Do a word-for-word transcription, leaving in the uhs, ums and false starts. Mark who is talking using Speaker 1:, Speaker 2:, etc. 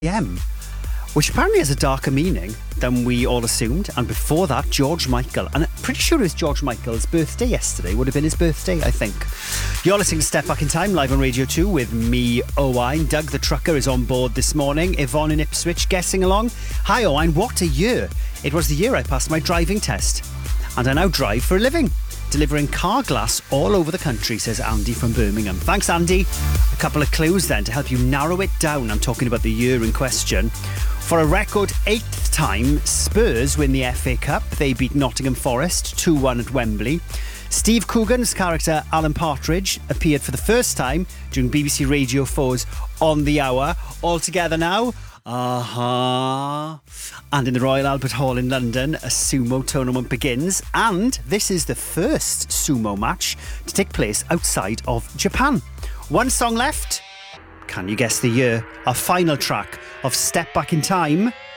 Speaker 1: M, which apparently has a darker meaning than we all assumed. And before that, George Michael. And I'm pretty sure it was George Michael's birthday yesterday. Would have been his birthday, I think. You're listening to Step Back in Time, live on Radio two with me, Owain. Doug the trucker is on board this morning. Yvonne in Ipswich guessing along. Hi, Owain. What a year. It was the year I passed my driving test. And I now drive for a living, delivering car glass all over the country, says Andy from Birmingham. Thanks, Andy. A couple of clues then to help you narrow it down. I'm talking about the year in question. For a record eighth time, Spurs win the F A Cup. They beat Nottingham Forest two one at Wembley. Steve Coogan's character Alan Partridge appeared for the first time during B B C Radio four's On the Hour. All together now. Uh-huh. And in the Royal Albert Hall in London, a sumo tournament begins. And this is the first sumo match to take place outside of Japan. One song left. Can you guess the year? Our final track of Step Back in Time.